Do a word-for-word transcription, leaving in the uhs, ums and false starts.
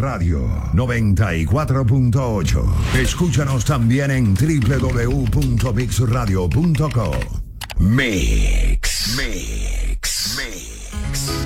Radio noventa y cuatro punto ocho. Escúchanos también en doble u doble u doble u punto mix radio punto com. Mix. Mix.